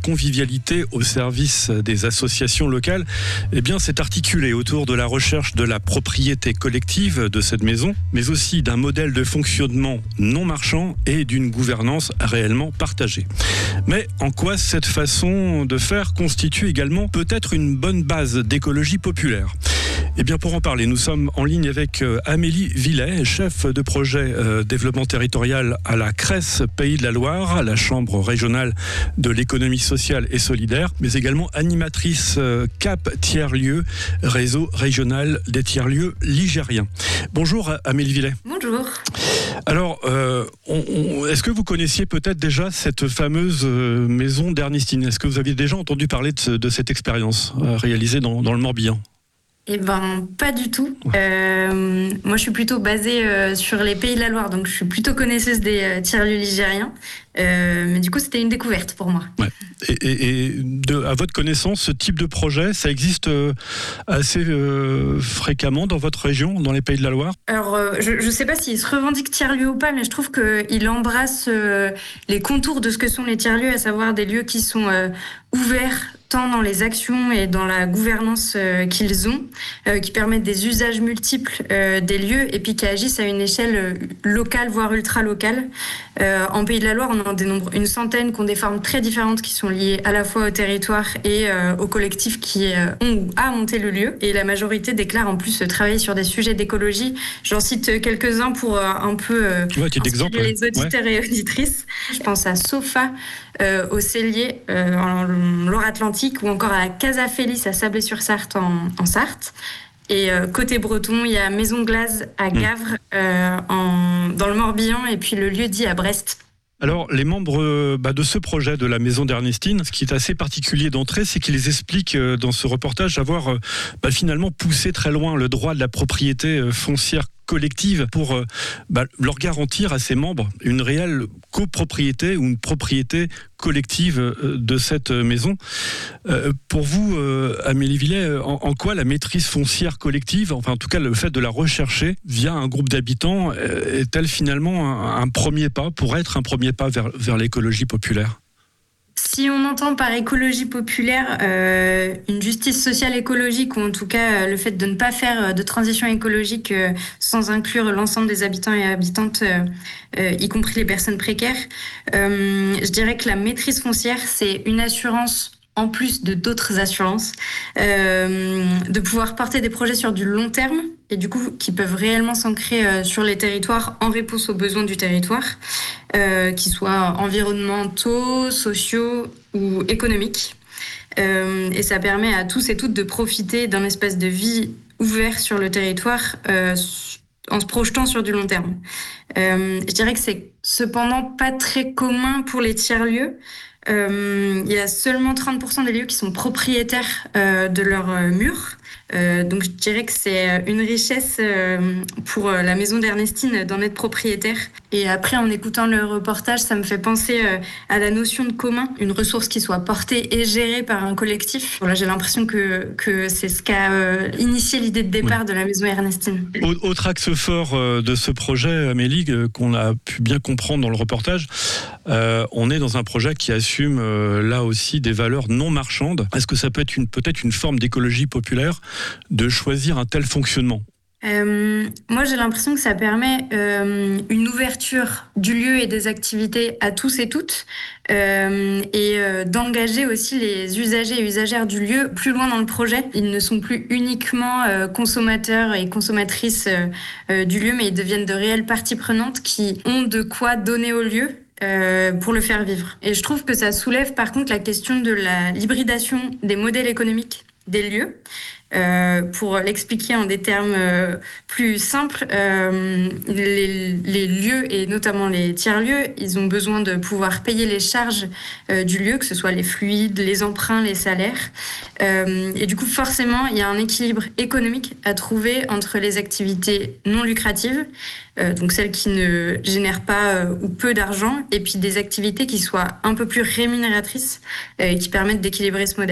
convivialité au service des associations locales, eh bien, s'est articulé autour de la recherche de la propriété collective de cette maison, mais aussi d'un modèle de fonctionnement non marchand et d'une gouvernance réellement partagée. Mais en quoi cette façon de faire constitue également peut-être une bonne base d'écologie populaire ? Eh bien, pour en parler, nous sommes en ligne avec Amélie Villet, chef de projet développement territorial à la CRES Pays de la Loire, la Chambre régionale de l'économie sociale et solidaire, mais également animatrice CAP Tiers-Lieux, réseau régional des tiers-lieux ligériens. Bonjour Amélie Villet. Bonjour. Alors, est-ce que vous connaissiez peut-être déjà cette fameuse maison d'Ernestine ? Est-ce que vous aviez déjà entendu parler de cette expérience réalisée dans le Morbihan ? Eh ben, pas du tout. Moi, je suis plutôt basée sur les Pays de la Loire, donc je suis plutôt connaisseuse des tiers-lieux ligériens. Mais du coup, c'était une découverte pour moi. Ouais. Et à votre connaissance, ce type de projet, ça existe assez fréquemment dans votre région, dans les Pays de la Loire ? Alors, je ne sais pas s'il se revendique tiers-lieu ou pas, mais je trouve qu'il embrasse les contours de ce que sont les tiers-lieux, à savoir des lieux qui sont ouverts tant dans les actions et dans la gouvernance qu'ils ont, qui permettent des usages multiples des lieux et puis qui agissent à une échelle locale, voire ultra-locale. En Pays de la Loire, on en dénombre une centaine qui ont des formes très différentes qui sont liées à la fois au territoire et aux collectifs qui ont ou a monté le lieu. Et la majorité déclare en plus travailler sur des sujets d'écologie. J'en cite quelques-uns pour un peu inspirer les auditeurs et auditrices. Je pense à Sofa, au Cellier, en Loire-Atlantique, ou encore à la Casa Félix à Sablé-sur-Sarthe en Sarthe. Et côté breton, il y a Maison Glaze à Gavre, dans le Morbihan, et puis le lieu dit à Brest. Alors, les membres de ce projet de la maison d'Ernestine, ce qui est assez particulier d'entrée, c'est qu'ils expliquent dans ce reportage avoir finalement poussé très loin le droit de la propriété foncière collective pour leur garantir à ses membres une réelle copropriété ou une propriété collective de cette maison. Pour vous, Amélie Villet, en quoi la maîtrise foncière collective, enfin en tout cas le fait de la rechercher via un groupe d'habitants, est-elle finalement un premier pas, pour être un premier pas vers l'écologie populaire ? Si on entend par écologie populaire une justice sociale écologique, ou en tout cas le fait de ne pas faire de transition écologique sans inclure l'ensemble des habitants et habitantes, y compris les personnes précaires, je dirais que la maîtrise foncière, c'est une assurance en plus de d'autres assurances, de pouvoir porter des projets sur du long terme et du coup qui peuvent réellement s'ancrer sur les territoires en réponse aux besoins du territoire, qu'ils soient environnementaux, sociaux ou économiques. Et ça permet à tous et toutes de profiter d'un espace de vie ouvert sur le territoire en se projetant sur du long terme. Je dirais que c'est cependant pas très commun pour les tiers-lieux. Il y a seulement 30% des lieux qui sont propriétaires de leurs murs. Donc je dirais que c'est une richesse pour la maison d'Ernestine d'en être propriétaire. Et après, en écoutant le reportage, ça me fait penser à la notion de commun, une ressource qui soit portée et gérée par un collectif. Voilà, j'ai l'impression que c'est ce qu'a initié l'idée de départ de la maison Ernestine. Autre axe fort de ce projet, Amélie, qu'on a pu bien comprendre dans le reportage, on est dans un projet qui assume là aussi des valeurs non marchandes. Est-ce que ça peut être peut-être une forme d'écologie populaire de choisir un tel fonctionnement ? Moi, j'ai l'impression que ça permet une ouverture du lieu et des activités à tous et toutes, et d'engager aussi les usagers et usagères du lieu plus loin dans le projet. Ils ne sont plus uniquement consommateurs et consommatrices du lieu, mais ils deviennent de réelles parties prenantes qui ont de quoi donner au lieu pour le faire vivre. Et je trouve que ça soulève par contre la question de l'hybridation des modèles économiques des lieux. Pour l'expliquer en des termes plus simples, les lieux et notamment les tiers-lieux, ils ont besoin de pouvoir payer les charges du lieu, que ce soit les fluides, les emprunts, les salaires. Et du coup, forcément, il y a un équilibre économique à trouver entre les activités non lucratives, donc celles qui ne génèrent pas ou peu d'argent, et puis des activités qui soient un peu plus rémunératrices et qui permettent d'équilibrer ce modèle.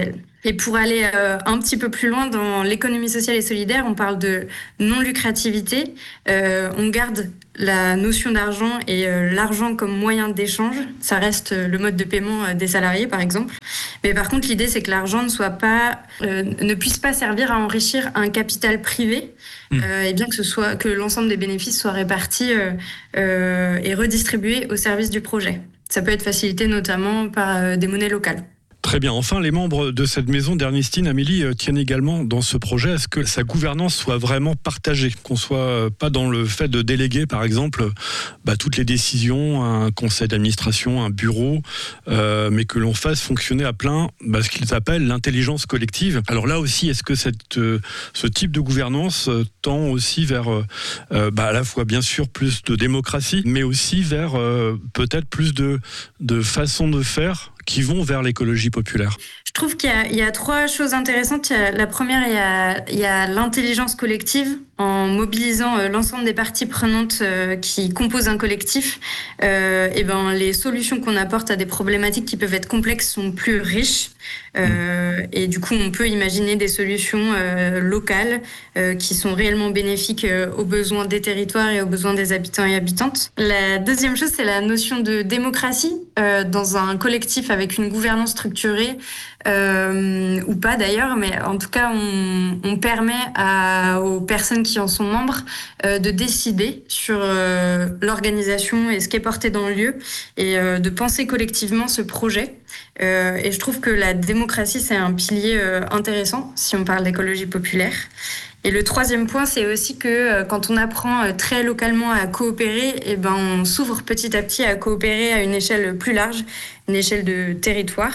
Et pour aller un petit peu plus loin dans l'économie sociale et solidaire, on parle de non-lucrativité. On garde la notion d'argent et l'argent comme moyen d'échange. Ça reste le mode de paiement des salariés, par exemple. Mais par contre, l'idée, c'est que l'argent ne puisse pas servir à enrichir un capital privé, et bien que l'ensemble des bénéfices soient répartis et redistribués au service du projet. Ça peut être facilité notamment par des monnaies locales. Très bien. Enfin, les membres de cette maison d'Ernestine, Amélie, tiennent également dans ce projet à ce que sa gouvernance soit vraiment partagée, qu'on soit pas dans le fait de déléguer, par exemple, toutes les décisions à un conseil d'administration, un bureau, mais que l'on fasse fonctionner à plein ce qu'ils appellent l'intelligence collective. Alors là aussi, est-ce que ce type de gouvernance tend aussi vers à la fois bien sûr plus de démocratie, mais aussi vers peut-être plus de façons de faire qui vont vers l'écologie populaire? Je trouve qu'il y a 3 choses intéressantes. La première, il y a l'intelligence collective. En mobilisant l'ensemble des parties prenantes qui composent un collectif, les solutions qu'on apporte à des problématiques qui peuvent être complexes sont plus riches. Et du coup, on peut imaginer des solutions locales qui sont réellement bénéfiques aux besoins des territoires et aux besoins des habitants et habitantes. La deuxième chose, c'est la notion de démocratie dans un collectif avec une gouvernance structurée, ou pas d'ailleurs, mais en tout cas, on permet aux personnes qui en sont membres de décider sur l'organisation et ce qui est porté dans le lieu et de penser collectivement ce projet. Et je trouve que la démocratie, c'est un pilier intéressant si on parle d'écologie populaire. Et le troisième point, c'est aussi que quand on apprend très localement à coopérer, on s'ouvre petit à petit à coopérer à une échelle plus large, une échelle de territoire.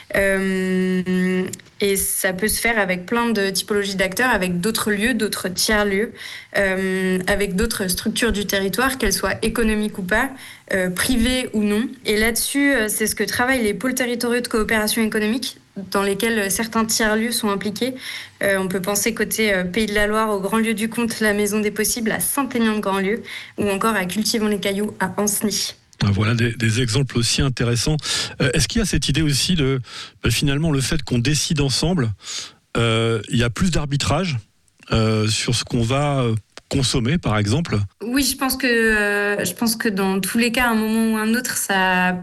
Et ça peut se faire avec plein de typologies d'acteurs, avec d'autres lieux, d'autres tiers-lieux, avec d'autres structures du territoire, qu'elles soient économiques ou pas, privées ou non. Et là-dessus, c'est ce que travaillent les pôles territoriaux de coopération économique, dans lesquels certains tiers-lieux sont impliqués. On peut penser côté Pays de la Loire, au Grand Lieu du Comte, la Maison des Possibles, à Saint-Aignan-de-Grandlieu, ou encore à Cultivons les Cailloux, à Ancenis. Voilà des exemples aussi intéressants. Est-ce qu'il y a cette idée aussi de finalement le fait qu'on décide ensemble, il y a plus d'arbitrage sur ce qu'on va consommer, par exemple? Oui, je pense que dans tous les cas, à un moment ou un autre, ça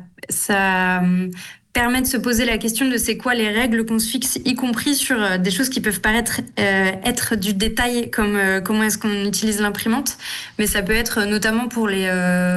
permet de se poser la question de c'est quoi les règles qu'on se fixe, y compris sur des choses qui peuvent paraître être du détail, comme comment est-ce qu'on utilise l'imprimante, mais ça peut être notamment pour les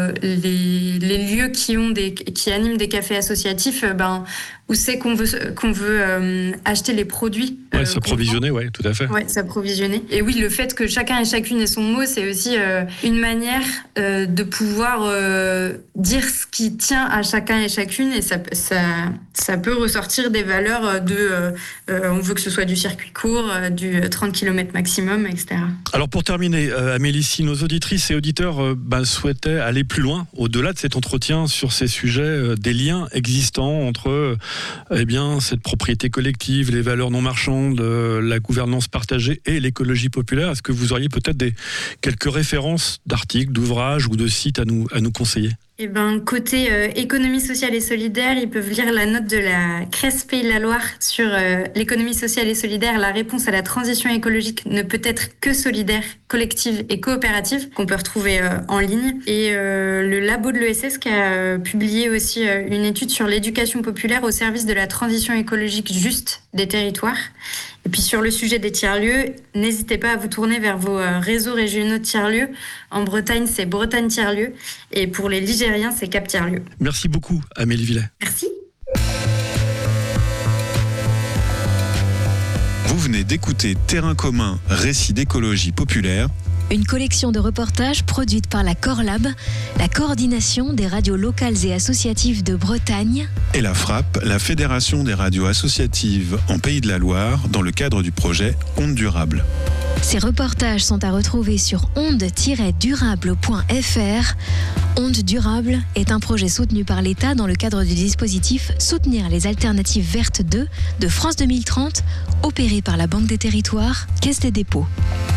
lieux qui animent des cafés associatifs, où c'est qu'on veut acheter les produits. S'approvisionner, tout à fait. S'approvisionner. Et oui, le fait que chacun et chacune ait son mot, c'est aussi une manière de pouvoir dire ce qui tient à chacun et chacune, et ça peut ressortir des valeurs on veut que ce soit du circuit court, du 30 km maximum, etc. Alors pour terminer, Amélie, si nos auditrices et auditeurs souhaitaient aller plus loin, au-delà de cet entretien sur ces sujets, des liens existants entre cette propriété collective, les valeurs non marchandes, la gouvernance partagée et l'écologie populaire, est-ce que vous auriez peut-être quelques références d'articles, d'ouvrages ou de sites à nous conseiller? Côté économie sociale et solidaire, ils peuvent lire la note de la CRES Pays de la Loire sur l'économie sociale et solidaire. La réponse à la transition écologique ne peut être que solidaire, collective et coopérative, qu'on peut retrouver en ligne. Et le labo de l'ESS qui a publié aussi une étude sur l'éducation populaire au service de la transition écologique juste des territoires. Et puis sur le sujet des tiers-lieux, n'hésitez pas à vous tourner vers vos réseaux régionaux de tiers-lieux. En Bretagne, c'est Bretagne tiers-lieux. Et pour les Ligériens, c'est Cap tiers-lieux. Merci beaucoup, Amélie Villet. Merci. Vous venez d'écouter Terrain commun, récit d'écologie populaire. Une collection de reportages produite par la Corlab, la coordination des radios locales et associatives de Bretagne, et la FRAP, la Fédération des radios associatives en Pays de la Loire, dans le cadre du projet Ondes Durables. Ces reportages sont à retrouver sur ondes-durable.fr. Ondes Durables est un projet soutenu par l'État dans le cadre du dispositif Soutenir les alternatives vertes 2 de France 2030, opéré par la Banque des Territoires, Caisse des dépôts.